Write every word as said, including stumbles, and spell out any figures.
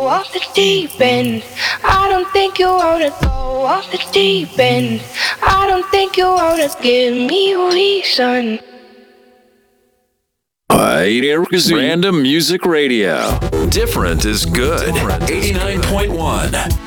off the deep end. I don't think you wanna go off the deep end. I don't think you wanna give me reason. Random Music Radio. Different is good. eighty-nine point one.